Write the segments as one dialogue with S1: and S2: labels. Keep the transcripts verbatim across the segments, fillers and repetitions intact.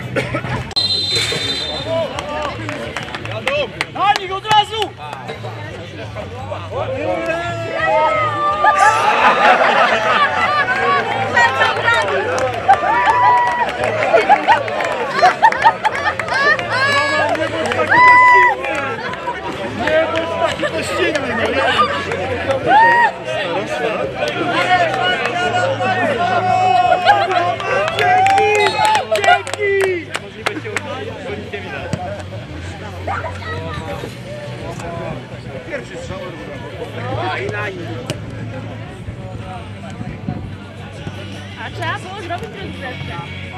S1: Anik, od razu! Nie bądź taki gościnny, no ja! Dzięki! Dzięki! Możliwe cię użyć, bo nic nie widać. Pierwszy strzał.
S2: A trzeba było zrobić rozgrzewkę.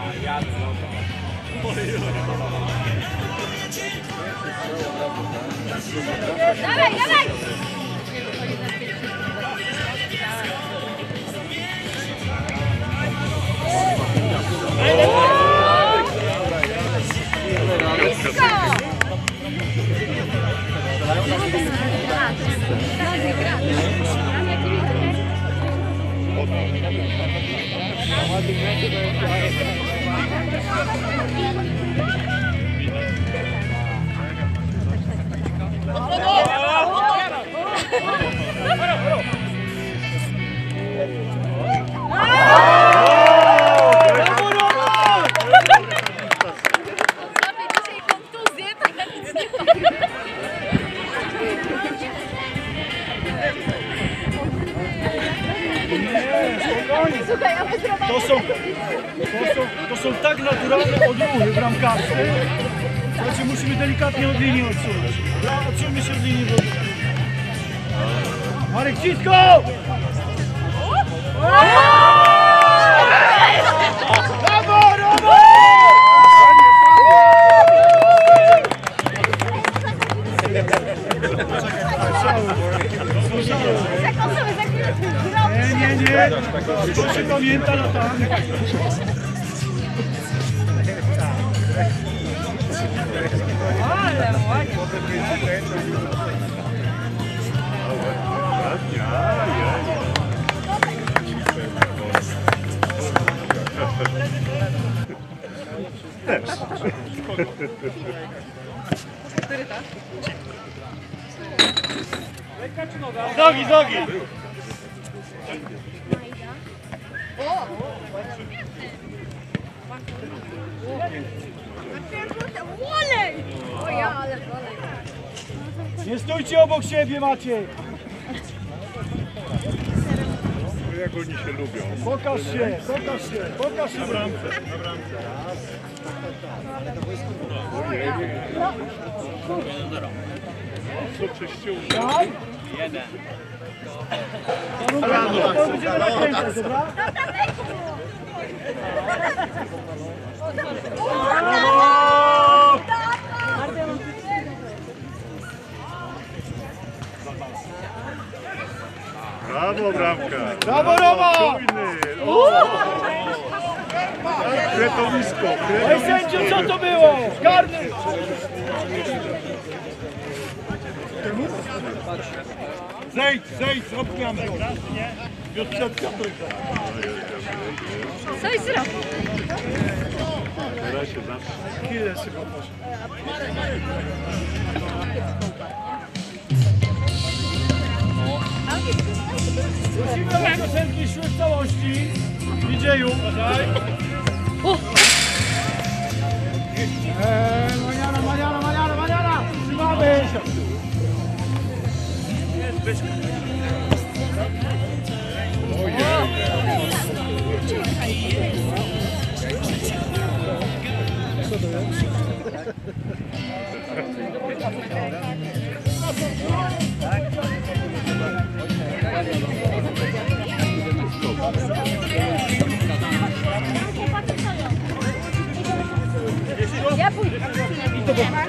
S2: Dawaj, dawaj!
S1: To są, to są, to są tak naturalne odruchy bramkarskie, że musimy delikatnie od linii odsunąć. Odsuńmy się od linii. Marek, cisko! Brawo, brawo! Nie, nie, nie. To się pamięta latami. Ale ładnie. Też. Nogi, nogi! Nie stójcie obok siebie, Maciej!
S3: Jak oni się lubią.
S1: Pokaż się, pokaż się, pokaż się. Na bramce, na bramce.
S3: Co czyścił?
S1: Jeden. To będziemy nakręcać, dobra?
S3: Brawo, bramka!
S1: Brawo, Roma!
S3: Kretowisko!
S1: Ej, sędzio, co to było? Karny! Zejdź, zejdź, zrób zmianę. Piotrzetka tylko.
S2: Coś zrobił.
S3: Teraz się zawsze.
S1: Chwilę szybko proszę. Prosimy o piosenki szły w całości. Widzieju. Eee, maniara, maniara, maniara, maniara. Trzymamy.
S2: Ja pójdę.